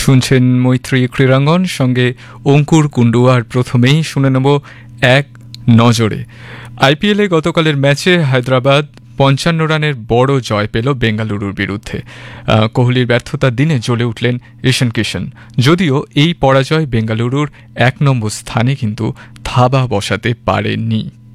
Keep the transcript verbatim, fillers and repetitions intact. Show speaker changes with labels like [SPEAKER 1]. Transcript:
[SPEAKER 1] শুনছেন মৈত্রী ক্রীড়াঙ্গন, সঙ্গে অঙ্কুর কুণ্ডু। আর প্রথমেই শুনে নেব এক নজরে। আইপিএলে গতকালের ম্যাচে হায়দ্রাবাদ পঞ্চান্ন রানের বড় জয় পেল বেঙ্গালুরুর বিরুদ্ধে। কোহলির ব্যর্থতার দিনে জ্বলে উঠলেন ঈশান কিশন। যদিও এই পরাজয় বেঙ্গালুরুর এক নম্বর স্থানে কিন্তু থাবা বসাতে পারেনি।